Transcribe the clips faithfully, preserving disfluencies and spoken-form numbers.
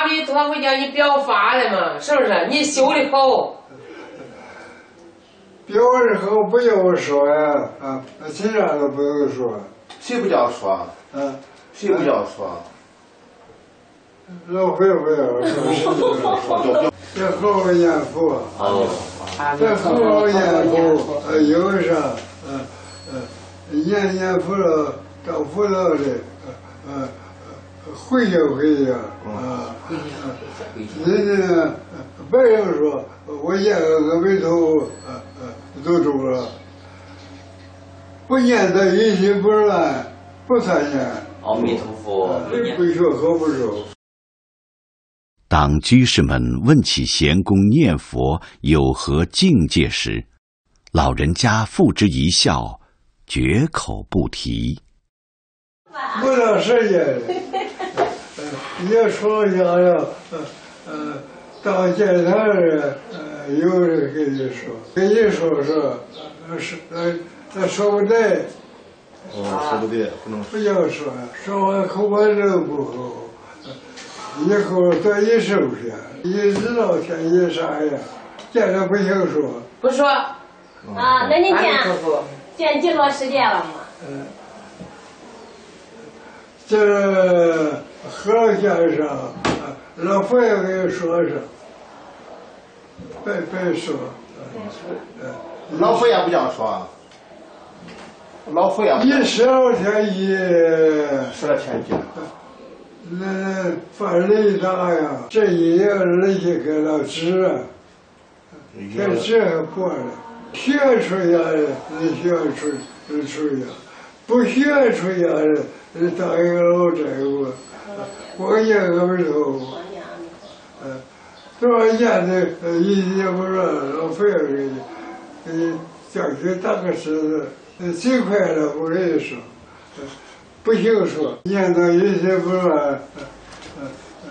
阿弥陀佛叫你表法的嘛，是不是？你修的好。 表的好不要我说呀，啊，其他都不用说。 谁不叫说？ 啊， 谁不叫说？ 老会不要说，谁不要说？要好好念佛。 哦。 再好好念佛，呃，有啥，呃呃，念念佛了，到佛道里，呃呃。回呀回呀啊！人家白人说，我念个阿弥陀佛，呃呃，都中了。不念的一心不乱，不参念。 阿弥陀佛， 不学好不熟。 当居士们问起贤公念佛有何境界时，老人家付之一笑，绝口不提。 不到时间。也说想要，呃呃，到检查的，呃，有人跟你说，跟你说说，呃是呃呃说不对， 哦，说不对，不能不要说，说完口感都不好，以后多一收拾，你知道天气啥样，见了不行说， 不说。 啊，那你见见几多时间了嘛？ 嗯，这。和先生，老佛爷给说说，别别说， 老佛爷不讲说，老佛爷一十二天一十二天一， 那犯雷大呀，这一夜人家给了纸啊，这纸还破了，学出来的你学出出呀，不学出来的你当一个老债务。我念阿弥陀佛，嗯，多少年的呃，一也不说老费儿给你，给你叫去打个石子，最快了，我跟你说，不行说，念到一心不乱，嗯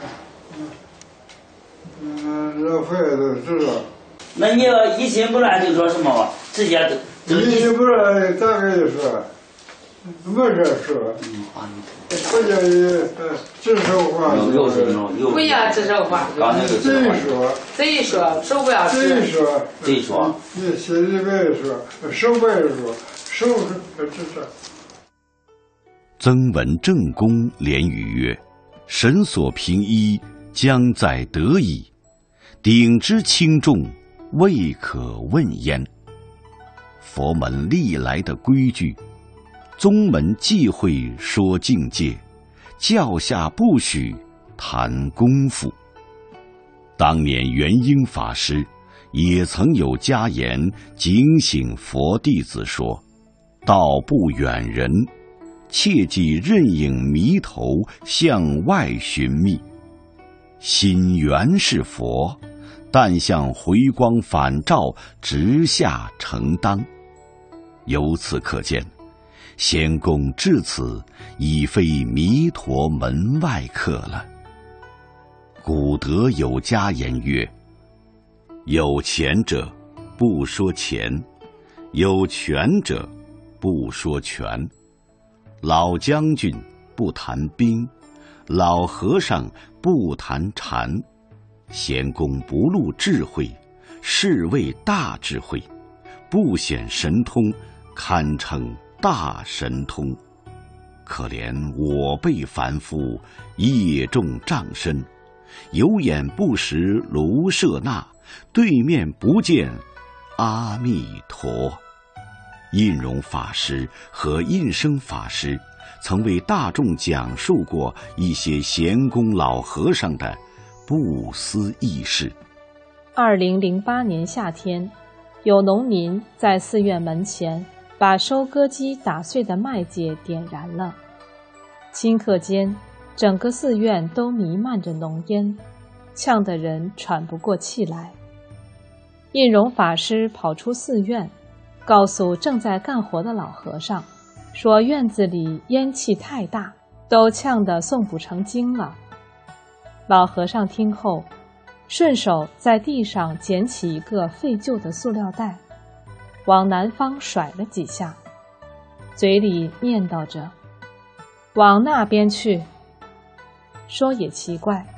嗯嗯，老费儿都知道。 那你要一心不乱就说什么吧？直接都。一心不乱，咋跟你说？没事说。嗯啊。不叫你呃指手画脚， 不要指手画脚。 贼说， 贼说，手不要指。 贼说， 贼说。 你心里边说，手不要说，手是指着。 曾文正公连语曰：“神所凭依，将在得矣；鼎之轻重，未可问焉。”佛门历来的规矩。宗门忌讳说境界，教下不许谈功夫。当年元婴法师也曾有家言警醒佛弟子说：“道不远人，切忌任影迷头向外寻觅。心原是佛，但向回光返照，直下承当。”由此可见，仙公至此已非弥陀门外客了。古德有家言曰：“有钱者不说钱，有权者不说权。老将军不谈兵，老和尚不谈禅。仙公不露智慧，是谓大智慧；不显神通，堪称大神通。可怜我辈凡夫，业重障身，有眼不识卢舍那，对面不见阿弥陀。”印容法师和印生法师曾为大众讲述过一些贤公老和尚的不思议事。 二零零八年夏天，有农民在寺院门前把收割机打碎的麦秸点燃了，顷刻间，整个寺院都弥漫着浓烟，呛得人喘不过气来。印容法师跑出寺院，告诉正在干活的老和尚，说院子里烟气太大，都呛得诵不成经了。老和尚听后，顺手在地上捡起一个废旧的塑料袋，往南方甩了几下，嘴里念叨着：“往那边去。”说也奇怪，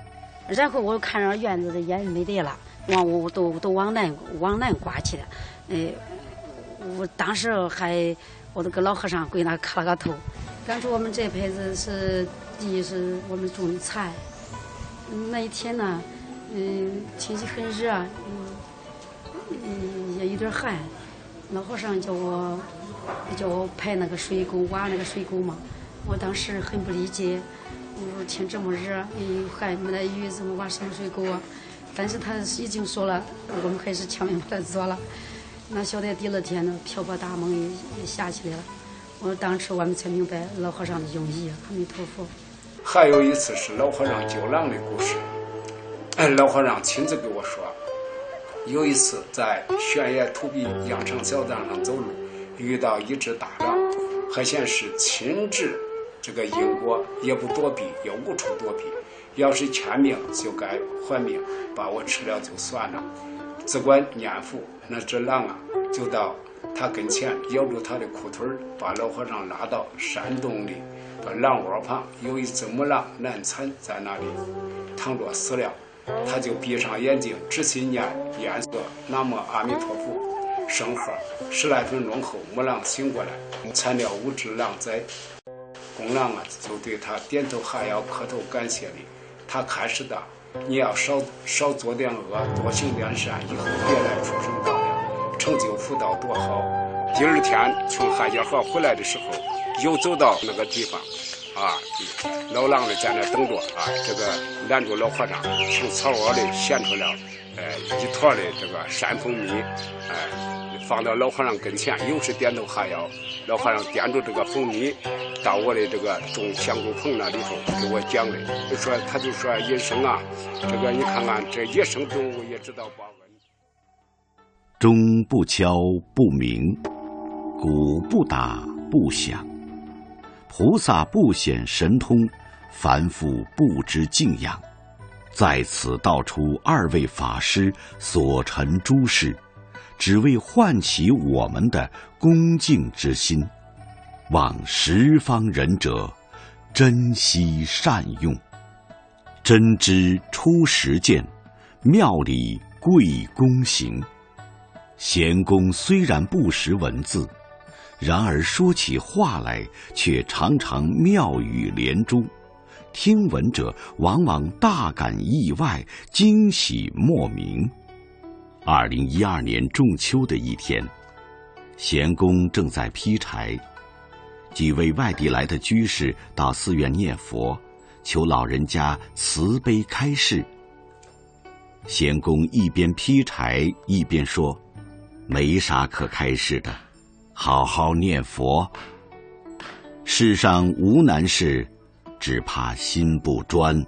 然后我看着院子的烟没得了，往我都都往南往南刮去了。哎，我当时还我都跟老和尚跪那磕了个头。当初我们这辈子是地是我们种的菜，那一天呢，嗯，天气很热，嗯，嗯也有点寒。老和尚叫我叫我排那个水沟，挖那个水沟嘛。我当时很不理解，我说天这么热，又还没得雨，怎么挖什么水沟啊？但是他已经说了，我们还是强行把它做了。那晓得第二天呢，瓢泼大梦也也下起来了。我当时我们才明白老和尚的用意。阿弥陀佛。 还有一次是老和尚救狼的故事，老和尚亲自给我说，有一次在悬崖土壁羊肠小道上走路，遇到一只大狼，还显是亲至这个因果，也不躲避，也无处躲避。要是欠命就该还命，把我吃了就算了。只管念佛，那只狼啊，就到他跟前咬住他的裤腿，把老和尚拉到山洞里，把狼窝旁有一只母狼难产在那里躺着死了。他就闭上眼睛，仔细念念诵南无阿弥陀佛圣号。十来分钟后，母狼醒过来，产了五只狼崽。公狼啊，就对他点头哈腰，磕头感谢礼。他开始的，你要少少做点恶，多行点善，以后别来畜生道了，成就福道多好。第二天从汉家河回来的时候，又走到那个地方。啊，老狼呢在那等着啊，这个拦住老和尚，从草窝里衔出了，呃，一坨的这个山蜂蜜，哎、呃，放到老和尚跟前，又是点头哈腰。老和尚掂住这个蜂蜜，到我的这个种香菇棚那里头给我讲的，就说他就说野生啊，这个你看看这野生动物也知道报恩。 钟不敲不鸣，鼓不打不响。菩萨不显神通，凡夫不知敬仰。在此道出二位法师所陈诸事，只为唤起我们的恭敬之心，望十方仁者珍惜善用。真知出实践，妙理贵公行。贤公虽然不识文字，然而说起话来却常常妙语连珠，听闻者往往大感意外，惊喜莫名。二零一二年仲秋的一天，贤公正在劈柴，几位外地来的居士到寺院念佛，求老人家慈悲开示。贤公一边劈柴一边说：“没啥可开示的，好好念佛。世上无难事，只怕心不专。”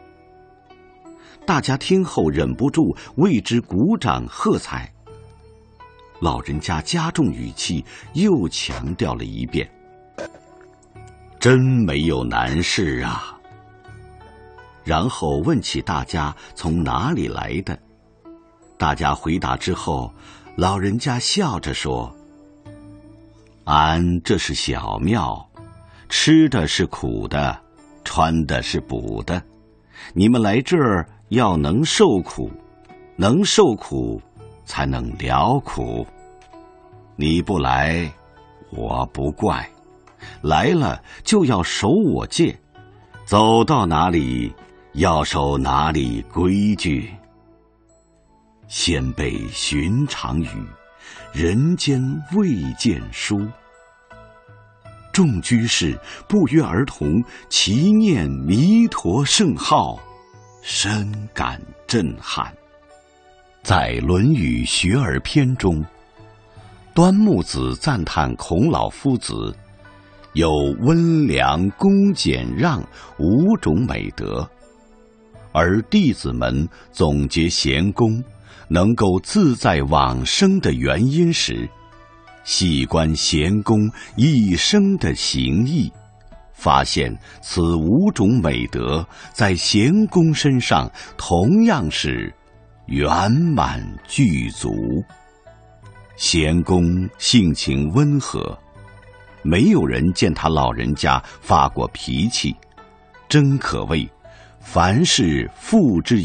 大家听后忍不住为之鼓掌喝彩。老人家加重语气，又强调了一遍：“真没有难事啊。”然后问起大家从哪里来的。大家回答之后，老人家笑着说：“俺这是小庙，吃的是苦的，穿的是补的。你们来这儿要能受苦，能受苦才能了苦。你不来，我不怪；来了就要守我戒，走到哪里要守哪里规矩。先辈寻常语，人间未见书。”众居士不约而同齐念弥陀圣号，深感震撼。在《论语学而篇》中，端木子赞叹孔老夫子有温良恭俭让五种美德，而弟子们总结贤公能够自在往生的原因时，细观贤公一生的行义，发现此五种美德在贤公身上同样是圆满具足。贤公性情温和，没有人见他老人家发过脾气，真可谓凡事付之